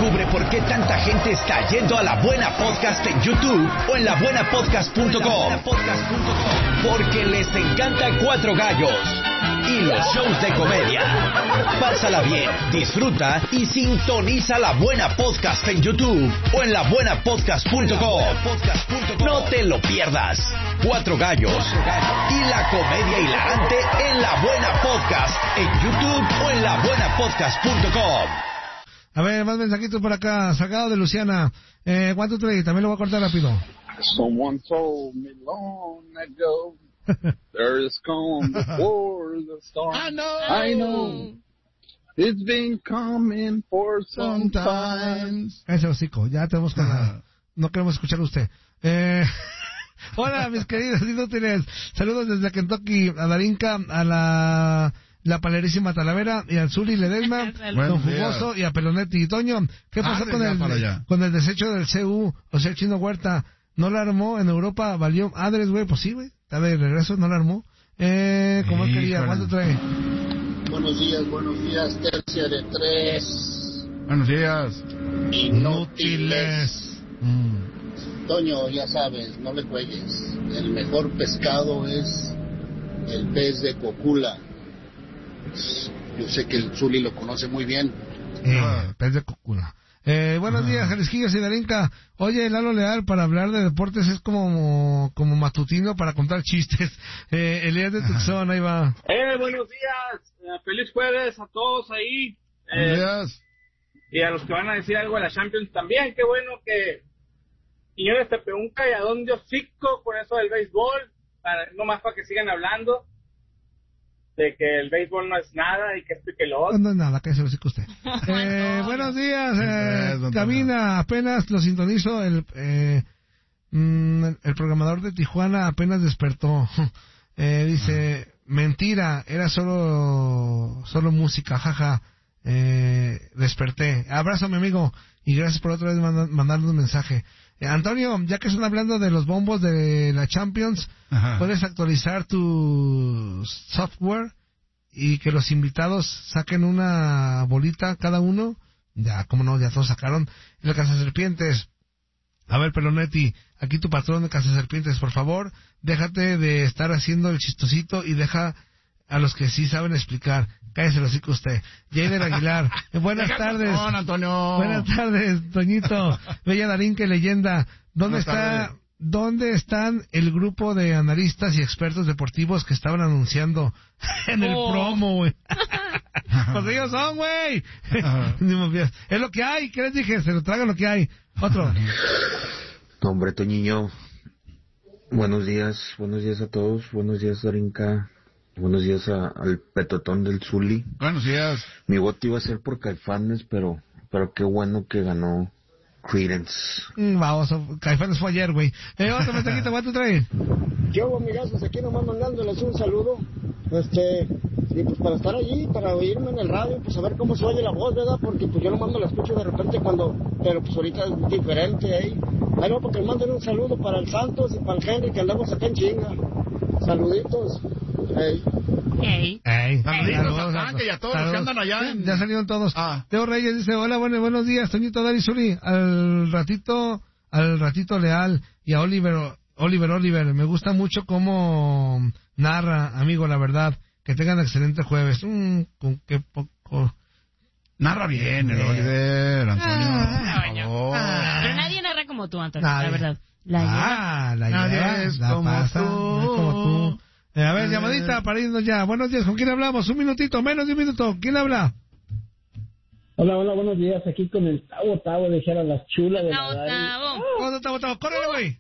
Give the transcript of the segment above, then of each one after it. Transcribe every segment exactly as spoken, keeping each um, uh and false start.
Descubre por qué tanta gente está yendo a La Buena Podcast en YouTube o en la buena podcast punto com. Porque les encanta Cuatro Gallos y los shows de comedia. Pásala bien, disfruta y sintoniza La Buena Podcast en YouTube o en la buena podcast punto com. No te lo pierdas. Cuatro Gallos y la comedia hilarante en La Buena Podcast en YouTube o en la buena podcast punto com. A ver, más mensajitos por acá. Sacado de Luciana. Eh, ¿Cuánto trae? También lo voy a cortar rápido. Someone told me long ago there's calm before the storm. I know. I know. It's been coming for some time. Ese hocico, ya tenemos que... Uh-huh. No queremos escuchar a usted. Eh... Hola, mis queridos inútiles. Saludos desde Kentucky, a Darinka, a la... La palerísima Talavera y al Zuli Ledesma, Don Jugoso y a Pelonetti. Y Toño, ¿qué pasó ah, con el con el desecho del C U? O sea, el Chino Huerta, ¿no la armó en Europa? ¿Valió madres, güey? Pues sí, güey. Está de regreso, no la armó. Eh, como él quería. ¿Cuánto trae? Buenos días, buenos días. Tercia de tres. Buenos días. Inútiles. Mm. Toño, ya sabes, no le juegues. El mejor pescado es el pez de Cocula. Yo sé que el Zuli lo conoce muy bien. Eh, pez de Cocula. Eh, buenos ah. días, Jalisquillos y Darinka. Oye, Lalo Leal, para hablar de deportes es como como matutino para contar chistes. Eh, Elías de Tucson, ahí va. Eh, buenos días. Eh, feliz jueves a todos ahí. Eh, buenos días. Y a los que van a decir algo de la Champions también. Qué bueno que Quiñones te pegó un calladón de hocico con eso del béisbol. Para, nomás para que sigan hablando de que el béisbol no es nada y que esto y que lo otro. No, no es nada, que se lo dice usted. eh, buenos días, eh, Cabina, apenas lo sintonizo, el eh, mm, el programador de Tijuana apenas despertó. eh, dice, ah. mentira, era solo solo música, jaja. Eh, desperté. Abrazo, mi amigo, y gracias por otra vez mand- mandarnos un mensaje. Eh, Antonio, ya que están hablando de los bombos de la Champions, ajá, puedes actualizar tu software y que los invitados saquen una bolita cada uno. Ya, cómo no, ya todos sacaron. En la Casa Serpientes. A ver, Pelonetti, aquí tu patrón de Casa Serpientes, por favor, déjate de estar haciendo el chistosito y deja a los que sí saben explicar. Cállese lo hocico usted. Jader Aguilar. Eh, buenas tardes. No, Antonio. Buenas tardes, Toñito. Bella Darinka, leyenda. ¿Dónde buenas está, tardes. ¿Dónde están el grupo de analistas y expertos deportivos que estaban anunciando en el oh. promo, güey? Pues ellos son, güey. Es lo que hay. ¿Qué les dije? Se lo tragan lo que hay. Otro. Hombre, Toñiño. Buenos días. Buenos días a todos. Buenos días, Darinka. Buenos días a, al petotón del Zuli. Buenos días. Mi voto iba a ser por Caifanes, pero pero qué bueno que ganó Creedence. Mm, vamos, Caifanes fue ayer, güey. Eh, otro mensajito, ¿cuánto trae? Yo, amigazos, aquí nomás mandándoles un saludo. Este, y pues para estar allí, para oírme en el radio, pues a ver cómo se oye la voz, ¿verdad? Porque pues yo nomás me la escucho de repente cuando, pero pues ahorita es diferente ahí. Ahí no, porque manden un saludo para el Santos y para el Henry, que andamos acá en chinga. Saluditos. Hey. Hey. Hey. Saluditos a Tanque y a todos los que andan allá. En... Ya salieron todos. Ah. Teo Reyes dice, hola, bueno, buenos días, Toñito, Dari, Zuli. Al ratito, al ratito Leal y a Oliver, Oliver, Oliver. Me gusta mucho cómo narra, amigo, la verdad. Que tengan excelente jueves. Mm, con qué poco... Narra bien el Oliver, Antonio. Ah, bueno. ah. Pero nadie narra como tú, Antonio, nadie. La verdad. La ah, lleva. la lleva, es la como pasa, tú. no es como tú. Eh, a ver, llamadita para irnos ya. Buenos días, ¿con quién hablamos? Un minutito, menos de un minuto. ¿Quién habla? Hola, hola, buenos días. Aquí con el Tavo Tavo de Jera Las Chulas de Tavo, la Tavo. ¿Cómo Tavo Tavo? ¡Córrele, güey!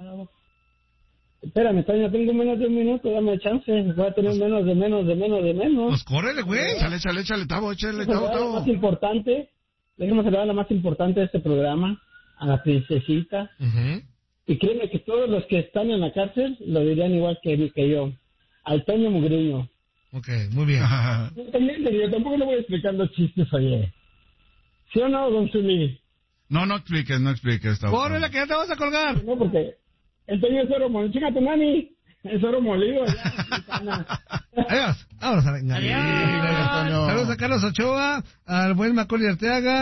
Espérame, Toño, tengo menos de un minuto, dame chance. Voy a tener menos de menos de menos de menos. Pues córrele, güey. Échale, échale, échale, Tavo, échale, Tavo, Tavo. La más importante, déjame saludar a la más importante de este programa, a la princesita. Uh-huh. Y créeme que todos los que están en la cárcel lo dirían igual que, que yo. Al Toño Mugriño. Ok, muy bien. Yo también, yo tampoco le voy explicando chistes, oye. ¿Sí o no, don Zuli? No, no expliques, no expliques. ¡Córrele, que ya te vas a colgar! No, porque el Toño es oro molido. Chica, tu mami. Es oro molido. Ya, Adiós. Vámonos a la... Adiós. Saludos a Carlos Ochoa, al buen Macaulay Arteaga.